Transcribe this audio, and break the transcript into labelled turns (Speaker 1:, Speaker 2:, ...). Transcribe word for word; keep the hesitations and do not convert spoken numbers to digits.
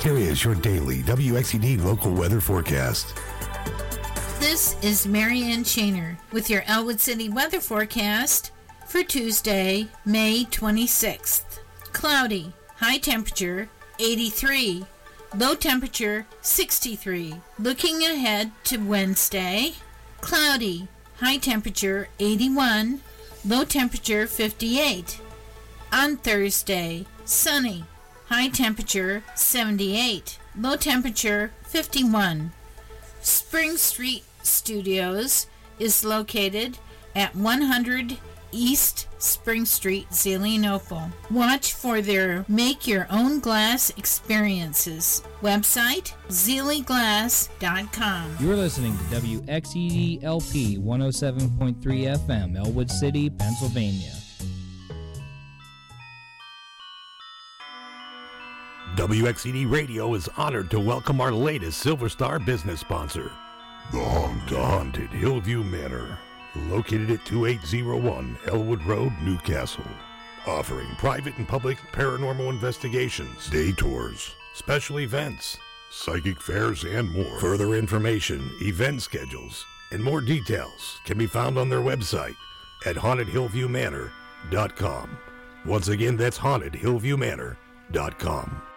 Speaker 1: Here is your daily W X E D local weather forecast.
Speaker 2: This is Marianne Shaner with your Elwood City weather forecast for Tuesday, May twenty-sixth. Cloudy, high temperature eighty-three, low temperature sixty-three. Looking ahead to Wednesday, cloudy, high temperature eighty-one, low temperature fifty-eight. On Thursday, sunny, high temperature seventy-eight, low temperature fifty-one. Spring Street Studios is located at one hundred East Spring Street, Zelienople. Watch for their Make Your Own Glass experiences. Website, zelie glass dot com.
Speaker 3: You're listening to W X E D L P one oh seven point three F M, Elwood City, Pennsylvania.
Speaker 1: W X E D Radio is honored to welcome our latest Silver Star business sponsor, The Haunt, the Haunted Hillview Manor, located at twenty-eight oh one Elwood Road, Newcastle. Offering private and public paranormal investigations, day tours, special events, psychic fairs, and more. Further information, event schedules, and more details can be found on their website at haunted hillview manor dot com. Once again, that's haunted hillview manor dot com.